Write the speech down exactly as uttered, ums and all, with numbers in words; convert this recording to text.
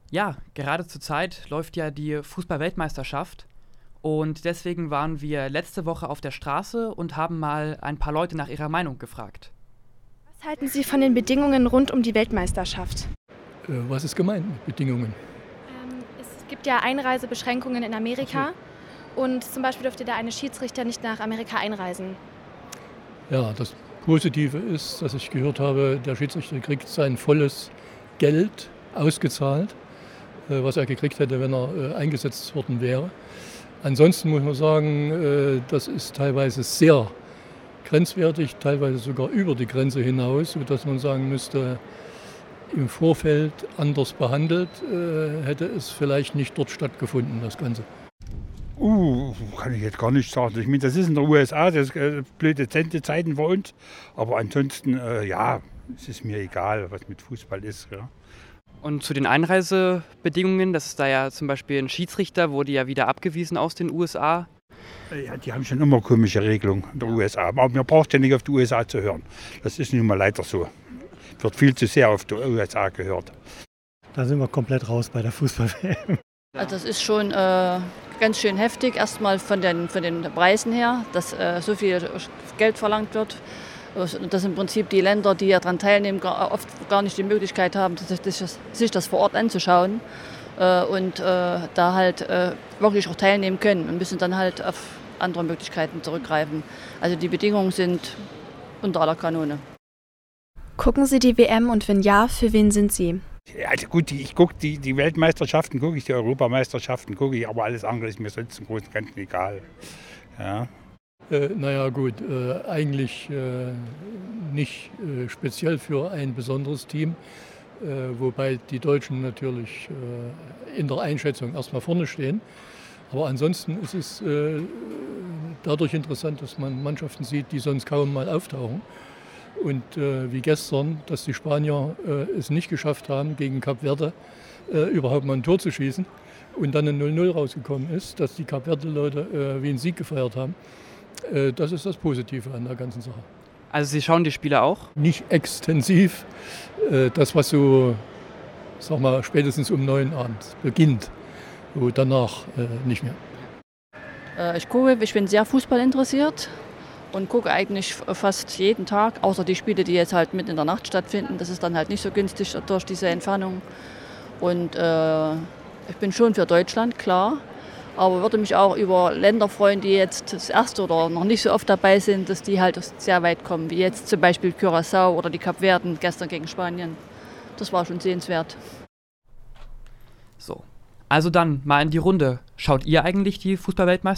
Ja, gerade zur Zeit läuft ja die Fußball-Weltmeisterschaft und deswegen waren wir letzte Woche auf der Straße und haben mal ein paar Leute nach ihrer Meinung gefragt. Was halten Sie von den Bedingungen rund um die Weltmeisterschaft? Äh, was ist gemeint mit Bedingungen? Ähm, es gibt ja Einreisebeschränkungen in Amerika und zum Beispiel dürfte da eine Schiedsrichter nicht nach Amerika einreisen. Ja, das Positive ist, dass ich gehört habe, der Schiedsrichter kriegt sein volles Geld ausgezahlt, äh, was er gekriegt hätte, wenn er äh, eingesetzt worden wäre. Ansonsten muss man sagen, äh, das ist teilweise sehr grenzwertig, teilweise sogar über die Grenze hinaus, sodass man sagen müsste, im Vorfeld anders behandelt, äh, hätte es vielleicht nicht dort stattgefunden, das Ganze. Uh, kann ich jetzt gar nicht sagen. Ich meine, das ist in der U S A, das ist äh, blöde Sendezeiten für uns. Aber ansonsten, äh, ja, es ist mir egal, was mit Fußball ist. Ja. Und zu den Einreisebedingungen, das ist da ja zum Beispiel ein Schiedsrichter, wurde ja wieder abgewiesen aus den U S A. Ja, die haben schon immer komische Regelungen in der U S A. Aber man braucht ja nicht auf die U S A zu hören. Das ist nun mal leider so. Wird viel zu sehr auf die U S A gehört. Da sind wir komplett raus bei der Fußball-W M. Also das ist schon äh, ganz schön heftig, erstmal von den, von den Preisen her, dass äh, so viel Geld verlangt wird. Und dass im Prinzip die Länder, die ja daran teilnehmen, gar, oft gar nicht die Möglichkeit haben, sich das, sich das vor Ort anzuschauen äh, und äh, da halt äh, wirklich auch teilnehmen können und müssen dann halt auf andere Möglichkeiten zurückgreifen. Also die Bedingungen sind unter aller Kanone. Gucken Sie die W M und wenn ja, für wen sind Sie? Ja, also gut, ich gucke die, die Weltmeisterschaften, gucke ich, die Europameisterschaften gucke ich, aber alles andere ist mir sonst im Großen und Ganzen egal. Ja. Äh, naja gut, äh, eigentlich äh, nicht äh, speziell für ein besonderes Team, äh, wobei die Deutschen natürlich äh, in der Einschätzung erstmal vorne stehen. Aber ansonsten ist es äh, dadurch interessant, dass man Mannschaften sieht, die sonst kaum mal auftauchen. Und äh, wie gestern, dass die Spanier äh, es nicht geschafft haben, gegen Kap Verde äh, überhaupt mal ein Tor zu schießen und dann ein null null rausgekommen ist, dass die Kap Verde-Leute äh, wie einen Sieg gefeiert haben. Äh, das ist das Positive an der ganzen Sache. Also Sie schauen die Spiele auch? Nicht extensiv, äh, das was so, sag mal, spätestens um neun abends beginnt, und danach äh, nicht mehr. Äh, ich gucke, ich bin sehr Fußball interessiert. Und gucke eigentlich fast jeden Tag, außer die Spiele, die jetzt halt mitten in der Nacht stattfinden. Das ist dann halt nicht so günstig durch diese Entfernung. Und äh, ich bin schon für Deutschland, klar. Aber würde mich auch über Länder freuen, die jetzt das erste oder noch nicht so oft dabei sind, dass die halt sehr weit kommen. Wie jetzt zum Beispiel Curaçao oder die Kapverden gestern gegen Spanien. Das war schon sehenswert. So, also dann mal in die Runde. Schaut ihr eigentlich die Fußball-Weltmeisterschaft?